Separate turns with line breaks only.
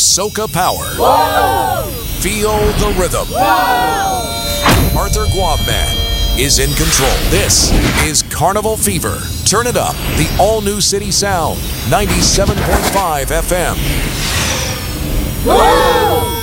Soca Power.
Whoa!
Feel the rhythm.
Whoa!
Arthur Guavman is in control. This is Carnival Fever. Turn it up. The all-new City Sound, 97.5 FM.
Whoa!